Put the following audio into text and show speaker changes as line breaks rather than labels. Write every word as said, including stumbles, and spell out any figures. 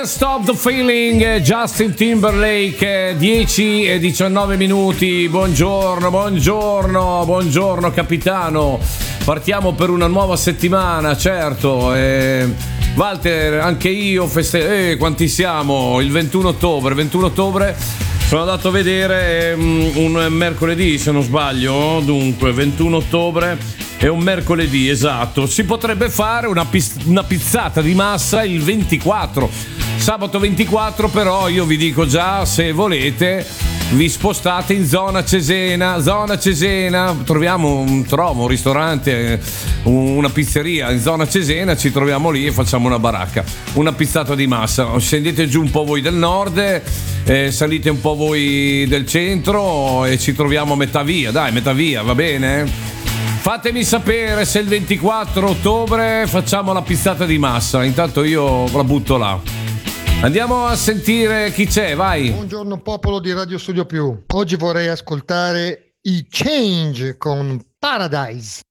Stop the feeling, Justin Timberlake, dieci e diciannove minuti. Buongiorno, buongiorno, buongiorno capitano. Partiamo per una nuova settimana, certo. Eh, Walter, anche io feste... Eh, quanti siamo? Il ventuno ottobre, ventuno ottobre. Sono andato a vedere um, un mercoledì, se non sbaglio. Dunque, ventuno ottobre è un mercoledì, esatto. Si potrebbe fare una, pis- una pizzata di massa il ventiquattro. Sabato ventiquattro, però io vi dico già, se volete vi spostate in zona Cesena, zona Cesena, troviamo un, trovo un ristorante, una pizzeria in zona Cesena, ci troviamo lì e facciamo una baracca, una pizzata di massa. Scendete giù un po' voi del nord, eh, salite un po' voi del centro e ci troviamo a metà via, dai, metà via, va bene? Fatemi sapere se il ventiquattro ottobre facciamo la pizzata di massa, intanto io la butto là. Andiamo a sentire chi c'è, vai.
Buongiorno popolo di Radio Studio Più. Oggi vorrei ascoltare i Change con Paradise.